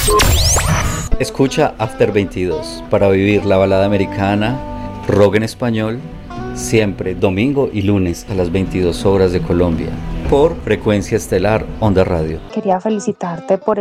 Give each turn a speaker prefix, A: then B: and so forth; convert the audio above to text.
A: Escucha After 22 para vivir la balada americana, rock en español, siempre domingo y lunes a las 22 horas de Colombia, por Frecuencia Estelar Onda Radio.
B: Quería felicitarte por